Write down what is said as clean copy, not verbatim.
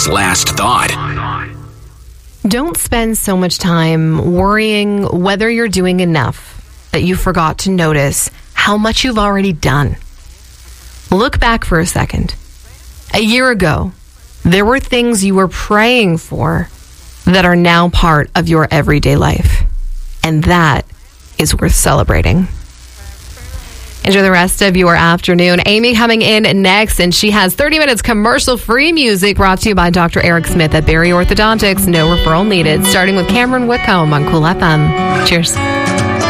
America's last thought. Don't spend so much time worrying whether you're doing enough that you forgot to notice how much you've already done. Look back for a second. A year ago, there were things you were praying for that are now part of your everyday life. And that is worth celebrating. Enjoy the rest of your afternoon. Amy coming in next, and she has 30 minutes commercial-free music brought to you by Dr. Eric Smith at Barry Orthodontics. No referral needed. Starting with Cameron Whitcomb on Cool FM. Cheers.